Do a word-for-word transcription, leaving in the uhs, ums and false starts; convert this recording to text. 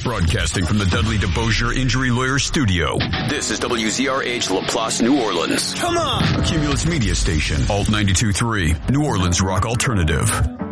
Broadcasting from the Dudley DeBosier Injury Lawyer Studio. This is W Z R H LaPlace, New Orleans. Come on! A Cumulus Media Station. Alt ninety-two point three. New Orleans Rock Alternative.